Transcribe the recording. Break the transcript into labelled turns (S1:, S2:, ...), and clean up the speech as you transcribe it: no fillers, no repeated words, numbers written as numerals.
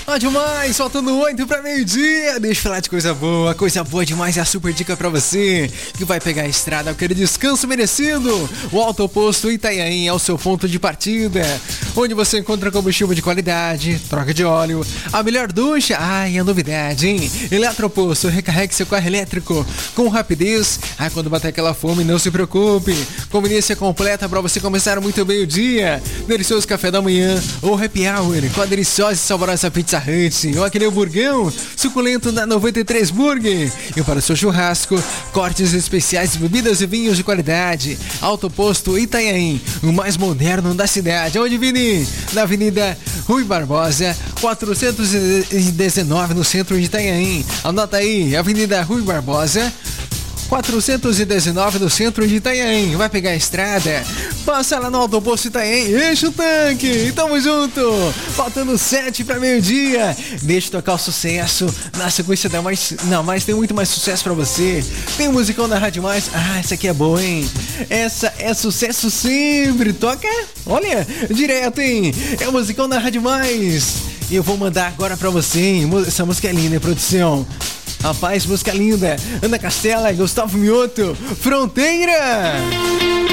S1: Ah, demais, faltando 8 para meio-dia. Deixa eu falar de coisa boa demais é a super dica pra você que vai pegar a estrada, aquele descanso merecido. O Alto Posto Itanhaém é o seu ponto de partida, onde você encontra combustível de qualidade, troca de óleo, a melhor ducha. Ai, a novidade, hein? Eletroposto, recarregue seu carro elétrico com rapidez. Quando bater aquela fome, não se preocupe. Conveniência completa para você começar muito bem o dia. Delicioso café da manhã ou happy hour com a deliciosa e saborosa Pizza Hut ou aquele hamburgão suculento da 93 Burger. E para o seu churrasco, cortes especiais, bebidas e vinhos de qualidade. Alto Posto Itanhaém, o mais moderno da cidade. Onde, Vini? Na Avenida Rui Barbosa, 419 no centro de Itanhaém. Anota aí, Avenida Rui Barbosa, 419 no centro de Itanhaém. Vai pegar a estrada, passa lá no Alto Posto Itanhaém, enche o tanque e tamo junto. Faltando 7 para meio-dia. Deixa eu tocar o sucesso na sequência da mais. Não, mas tem muito mais sucesso pra você. Tem um musicão da Rádio Mais. Essa aqui é boa, hein? Essa é sucesso sempre. Toca, olha, direto, hein? É o musicão da Rádio Mais. E eu vou mandar agora pra você, hein? Essa música é linda, hein, produção? Rapaz, música linda. Ana Castela e Gustavo Mioto, Fronteira.